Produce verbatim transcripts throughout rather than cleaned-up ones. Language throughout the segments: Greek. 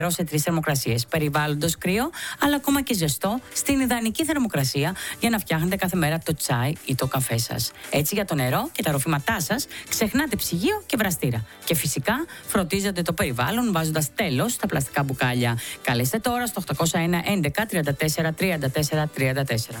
σε τρεις θερμοκρασίες. Περιβάλλοντος κρύο, αλλά ακόμα και ζεστό, στην ιδανική θερμοκρασία για να φτιάχνετε κάθε μέρα το τσάι ή το καφέ σας. Έτσι, για το νερό και τα ροφήματά σας, ξεχνάτε ψυγείο και βραστήρα. Και φυσικά, φροντίζετε το περιβάλλον βάζοντας τέλος στα πλαστικά μπουκάλια. Καλέστε τώρα στο οκτώ μηδέν ένα έντεκα τριάντα τέσσερα τριάντα τέσσερα τριάντα τέσσερα.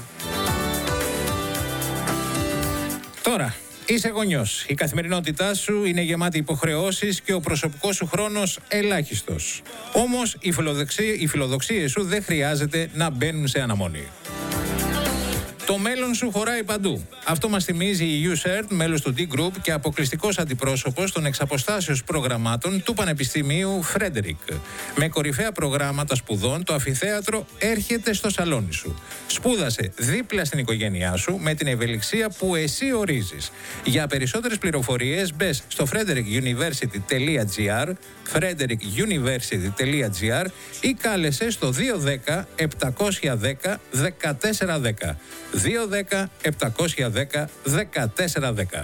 Τώρα, είσαι γονιός. Η καθημερινότητά σου είναι γεμάτη υποχρεώσεις και ο προσωπικός σου χρόνος ελάχιστος. Όμως, οι φιλοδοξίες, οι φιλοδοξίες σου δεν χρειάζεται να μπαίνουν σε αναμονή. Το μέλλον σου χωράει παντού. Αυτό μας θυμίζει η YouShared, μέλος του D-Group και αποκλειστικός αντιπρόσωπος των εξαποστάσεως προγραμμάτων του Πανεπιστημίου Φρέντερικ. Με κορυφαία προγράμματα σπουδών, το αμφιθέατρο έρχεται στο σαλόνι σου. Σπούδασε δίπλα στην οικογένειά σου με την ευελιξία που εσύ ορίζεις. Για περισσότερες πληροφορίες μπες στο frederick university τελεία gr, frederick university τελεία gr ή κάλεσε στο δύο ένα μηδέν επτακόσια δέκα δεκατέσσερα δέκα. δύο ένα μηδέν επτακόσια δέκα δεκατέσσερα δέκα.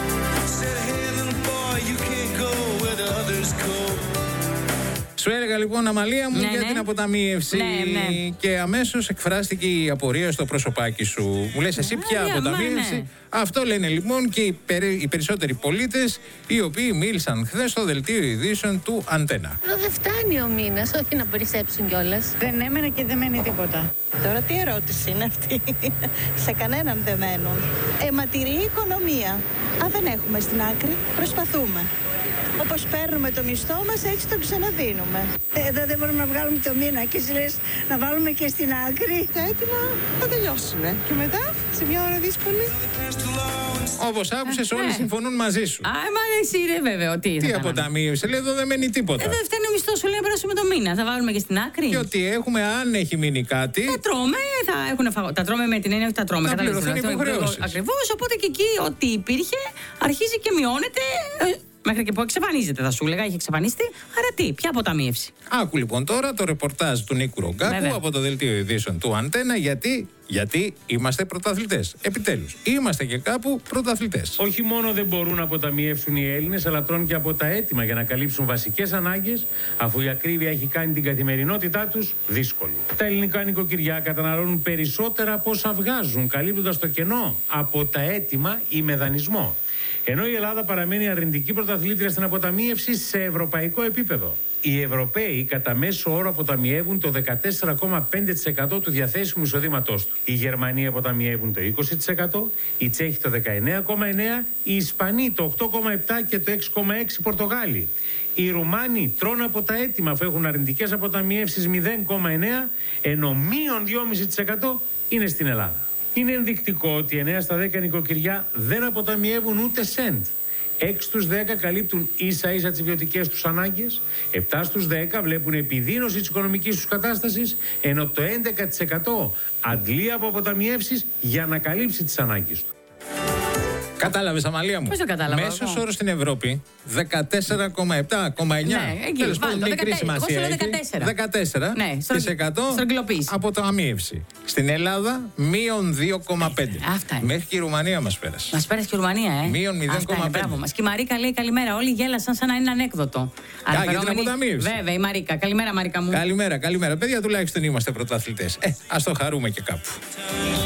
Σου έλεγα λοιπόν, Αμαλία μου, ναι, για ναι. την αποταμίευση ναι, ναι. και αμέσως εκφράστηκε η απορία στο προσωπάκι σου. Μου λες εσύ ποια αποταμίευση? Ναι. Αυτό λένε λοιπόν και οι, περι, οι περισσότεροι πολίτες οι οποίοι μίλησαν χθες στο δελτίο ειδήσεων του Αντένα. Εδώ δεν φτάνει ο μήνας, όχι να περισσέψουν κιόλας. Δεν έμενε και δεν μένει τίποτα. Τώρα τι ερώτηση είναι αυτή? Σε κανέναν δεν μένουν. Αιματηρή οικονομία. Αν δεν έχουμε στην άκρη, προσπαθούμε. Όπως παίρνουμε το μισθό μας, έτσι το ξαναδίνουμε. Εδώ δεν μπορούμε να βγάλουμε το μήνα και εσύ λες να βάλουμε και στην άκρη. Τα έτοιμα θα τελειώσουν. Και μετά, σε μια ώρα δύσκολη. Όπως άκουσες, όλοι συμφωνούν μαζί σου. Α, μα εσύ ρε βέβαια, τι. Τι αποταμίευση, λέει, εδώ δεν μένει τίποτα. Εδώ δεν φτάνει ο μισθός σου, λέει να περάσουμε το μήνα. Θα βάλουμε και στην άκρη. Και ότι έχουμε, αν έχει μείνει κάτι. Τα τρώμε, θα έχουν φαγό. Τα τρώμε με την έννοια ότι τα τρώμε. Θα πληρωθούν υποχρεώσεις. Ακριβώς, οπότε και εκεί ό,τι υπήρχε αρχίζει και μειώνεται. Μέχρι και που εξαφανίζεται, θα σου έλεγα, έχει εξαφανιστεί. Άρα τι, ποια αποταμίευση? Άκου λοιπόν τώρα το ρεπορτάζ του Νίκου Ρογκάκου Βέβαια. από το δελτίο ειδήσεων του Αντένα. Γιατί, γιατί είμαστε πρωταθλητές. Επιτέλους, είμαστε και κάπου πρωταθλητές. Όχι μόνο δεν μπορούν να αποταμιεύσουν οι Έλληνες, αλλά τρώνε και από τα έτοιμα για να καλύψουν βασικές ανάγκες, αφού η ακρίβεια έχει κάνει την καθημερινότητά τους δύσκολη. Τα ελληνικά νοικοκυριά καταναλώνουν περισσότερα από όσα βγάζουν, καλύπτοντας το κενό από τα έτοιμα ή με δανεισμό. Ενώ η Ελλάδα παραμένει αρνητική πρωταθλήτρια στην αποταμίευση σε ευρωπαϊκό επίπεδο. Οι Ευρωπαίοι κατά μέσο όρο αποταμιεύουν το δεκατέσσερα κόμμα πέντε τοις εκατό του διαθέσιμου εισοδήματός του. Οι Γερμανοί αποταμιεύουν το είκοσι τοις εκατό, οι Τσέχοι το δεκαεννέα κόμμα εννέα τοις εκατό, οι Ισπανοί το οκτώ κόμμα επτά τοις εκατό και το έξι κόμμα έξι τοις εκατό Πορτογάλοι. Οι Ρουμάνοι τρώνε από τα έτοιμα αφού έχουν αρνητικές αποταμιεύσεις μηδέν κόμμα εννέα τοις εκατό, ενώ μείον δύο κόμμα πέντε τοις εκατό είναι στην Ελλάδα. Είναι ενδεικτικό ότι εννέα στα δέκα νοικοκυριά δεν αποταμιεύουν ούτε σεντ. έξι στους δέκα καλύπτουν ίσα ίσα τις βιωτικές τους ανάγκες, επτά στους δέκα βλέπουν επιδείνωση της οικονομικής τους κατάστασης, ενώ το έντεκα τοις εκατό αντλεί από αποταμιεύσεις για να καλύψει τις ανάγκες του. Κατάλαβες, Αμαλία μου? Πώς το κατάλαβα? Μέσος όρος στην Ευρώπη δεκατέσσερα κόμμα επτά κόμμα εννέα. Ναι, εκεί, Τέλος πάντων, μικρή σημασία έχει. δεκατέσσερα. Ναι, τοις εκατό αποταμίευση. Στην Ελλάδα, μείον δύο κόμμα πέντε. Αυτά είναι. Μέχρι και η Ρουμανία μας πέρασε. Μας πέρασε και η Ρουμανία, ε. Μείον μηδέν κόμμα πέντε. Μπράβο μας. Και η Μαρίκα λέει καλημέρα. Όλοι γέλασαν σαν να είναι ανέκδοτο. Α, για την αποταμίευση. Βέβαια, η Μαρίκα. Καλημέρα, Μαρίκα μου. Καλημέρα, καλημέρα. Παιδιά, τουλάχιστον είμαστε πρωταθλητές. Ε, ας το χαρούμε και κάπου.